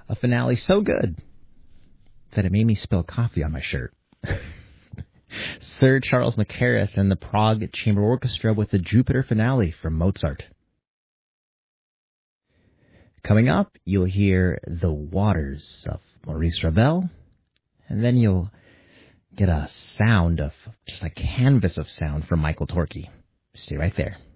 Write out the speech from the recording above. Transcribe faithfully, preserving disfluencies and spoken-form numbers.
A finale so good that it made me spill coffee on my shirt. Sir Charles Mackerras and the Prague Chamber Orchestra with the Jupiter finale from Mozart. Coming up, you'll hear The Waters of Maurice Ravel, and then you'll get a sound of, just a canvas of sound from Michael Torke. Stay right there.